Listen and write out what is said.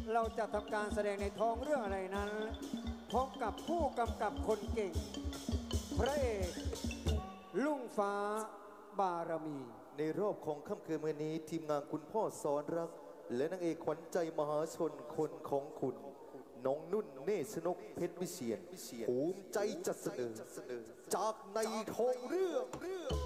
เราจะทำการแสดงในท้องเรื่องอะไรนั้นพบกับผู้กำกับคนเก่งพระเอกลุงฟ้าบารมีในรอบของค่ำคืนวันนี้ทีมงานคุณพ่อสอนรักและนางเอกขวัญใจมหาชนคนของคุณน้องนุ่นเนชนกเพชรวิเชียรภูมิใจจัดเสนอจากในท้องเรื่อง